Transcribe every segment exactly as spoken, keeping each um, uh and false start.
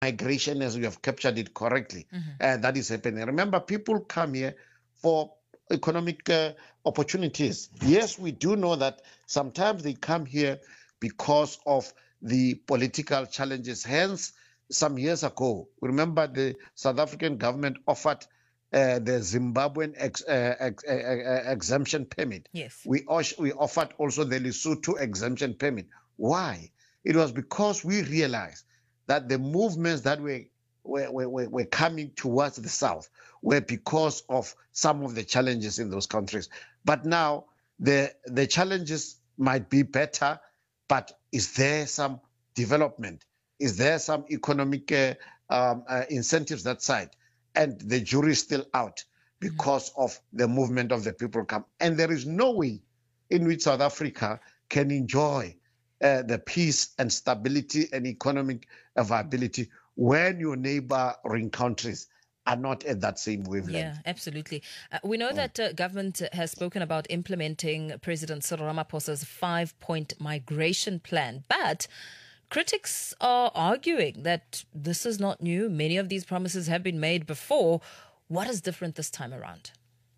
migration, as you have captured it correctly, mm-hmm. uh, that is happening. Remember, people come here for economic uh, opportunities. Yes, we do know that sometimes they come here because of the political challenges. Hence, some years ago, remember the South African government offered uh, the Zimbabwean ex, uh, ex, uh, uh, exemption permit. Yes. We, we offered also the Lesotho exemption permit. Why? It was because we realized that the movements that were, were, were, were coming towards the South were because of some of the challenges in those countries. But now the, the challenges might be better, but is there some development? Is there some economic uh, um, uh, incentives that side? And the jury is still out because mm-hmm. of the movement of the people come. And there is no way in which South Africa can enjoy uh, the peace and stability and economic viability when your neighboring countries are not at that same wavelength. Yeah, absolutely. Uh, we know mm. that uh, government has spoken about implementing President Cyril Ramaphosa's five-point migration plan, but critics are arguing that this is not new. Many of these promises have been made before. What is different this time around?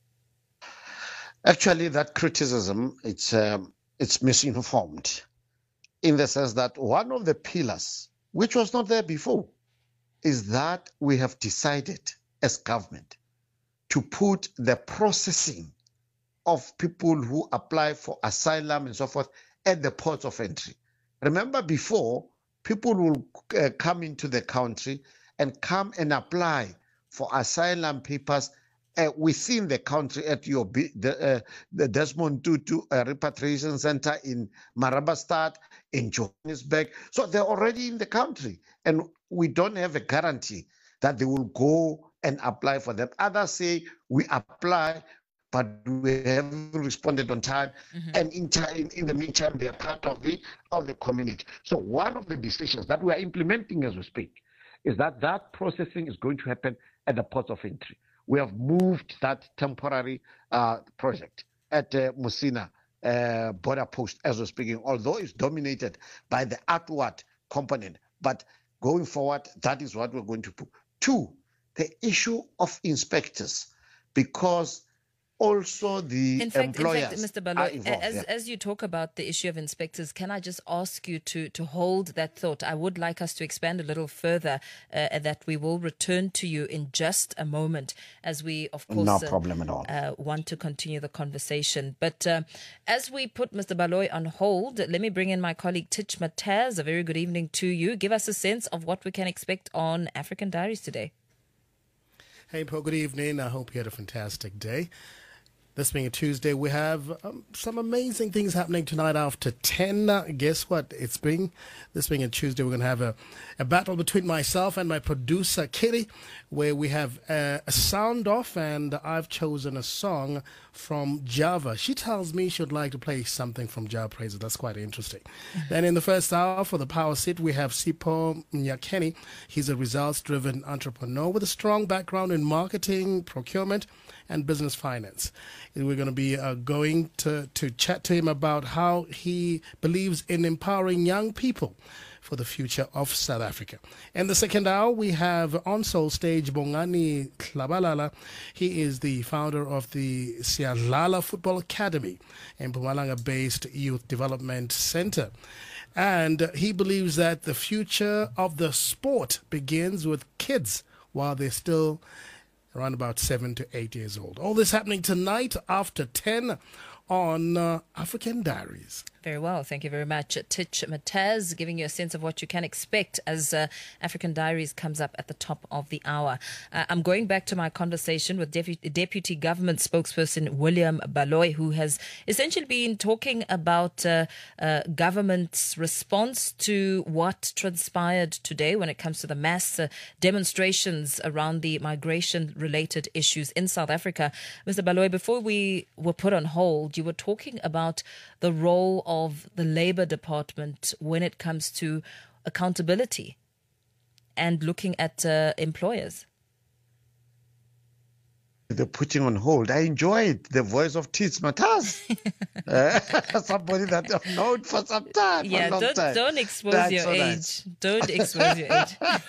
Actually, that criticism, it's um, it's misinformed in the sense that one of the pillars, which was not there before, is that we have decided as government to put the processing of people who apply for asylum and so forth at the ports of entry. Remember, before, people will uh, come into the country and come and apply for asylum papers uh, within the country at your the, uh, the Desmond Tutu uh, repatriation center in Marabastad, in Johannesburg. So they're already in the country, and we don't have a guarantee that they will go and apply for them. Others say we apply, but we haven't responded on time, mm-hmm. and in time, in the meantime, they are part of the of the community. So one of the decisions that we are implementing as we speak is that that processing is going to happen at the ports of entry. We have moved that temporary uh, project at uh, Musina uh, border post as we're speaking, although it's dominated by the outward component. But going forward, that is what we're going to do. Two, the issue of inspectors, because also the in fact, employers in fact, Mister Baloyi, as, yeah. as you talk about the issue of inspectors, can I just ask you to, to hold that thought? I would like us to expand a little further, uh, that we will return to you in just a moment as we, of course, no problem at all. Uh, want to continue the conversation. But uh, as we put Mister Baloyi on hold, let me bring in my colleague Titch Mataz. A very good evening to you. Give us a sense of what we can expect on African Diaries today. Hey, Paul, good evening. I hope you had a fantastic day. This being a Tuesday, we have um, some amazing things happening tonight after ten. Uh, guess what? It's being, this being a Tuesday, we're going to have a, a battle between myself and my producer, Kitty, where we have uh, a sound off, and I've chosen a song from Java. She tells me she would like to play something from Java Praises. That's quite interesting. Then in the first hour for the Power Seat, we have Sipho Nyakeni. He's a results-driven entrepreneur with a strong background in marketing, procurement, and business finance. We're going to be uh, going to, to chat to him about how he believes in empowering young people for the future of South Africa. In the second hour, we have on soul stage Bongani Klabalala. He is the founder of the Sialala Football Academy and Mpumalanga-based Youth Development Center. And he believes that the future of the sport begins with kids while they're still around about seven to eight years old. All this happening tonight after ten on uh, African Diaries. Very well. Thank you very much. Titch Mataz, giving you a sense of what you can expect as uh, African Diaries comes up at the top of the hour. Uh, I'm going back to my conversation with Depu- Deputy Government Spokesperson William Baloyi, who has essentially been talking about uh, uh, government's response to what transpired today when it comes to the mass uh, demonstrations around the migration-related issues in South Africa. Mister Baloyi, before we were put on hold, you were talking about the role of the Labour Department when it comes to accountability and looking at uh, employers. The putting on hold. I enjoyed the voice of Titch Mataz. uh, somebody that I've known for some time. Yeah, for a long don't, time. don't expose That's your so age. Nice. Don't expose your age.